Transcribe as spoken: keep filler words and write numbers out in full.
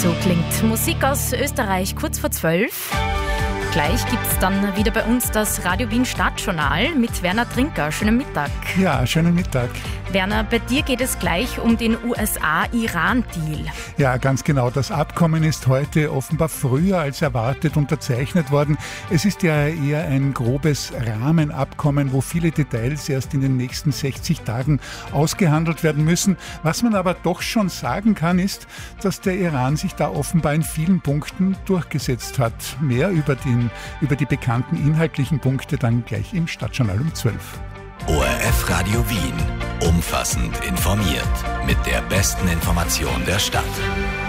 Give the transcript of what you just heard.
So klingt Musik aus Österreich kurz vor zwölf. Gleich gibt es dann wieder bei uns das Radio Wien Stadtjournal mit Werner Trinker. Schönen Mittag. Ja, schönen Mittag. Werner, bei dir geht es gleich um den U S A-Iran-Deal. Ja, ganz genau. Das Abkommen ist heute offenbar früher als erwartet unterzeichnet worden. Es ist ja eher ein grobes Rahmenabkommen, wo viele Details erst in den nächsten sechzig Tagen ausgehandelt werden müssen. Was man aber doch schon sagen kann, ist, dass der Iran sich da offenbar in vielen Punkten durchgesetzt hat. Mehr über, den, über die bekannten inhaltlichen Punkte dann gleich im Stadtjournal um zwölf. O R F Radio Wien. Umfassend informiert. Mit der besten Information der Stadt.